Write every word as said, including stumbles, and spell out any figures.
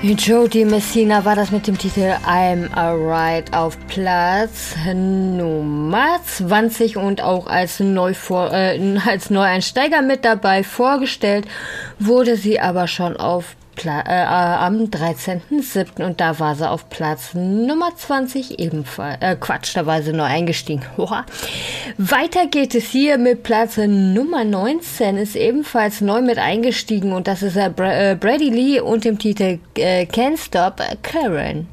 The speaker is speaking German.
Jody Messina war das mit dem Titel I'm Alright auf Platz Nummer zwanzig und auch als, Neuvor- äh, als Neueinsteiger mit dabei vorgestellt, wurde sie aber schon auf Pla- äh, am dreizehnten siebten und da war sie auf Platz Nummer zwanzig ebenfalls. Äh, Quatsch, da war sie neu eingestiegen. Oha. Weiter geht es hier mit Platz Nummer neunzehn, ist ebenfalls neu mit eingestiegen und das ist äh, Bra- äh, Brady Lee und dem Titel äh, Can't Stop Karen.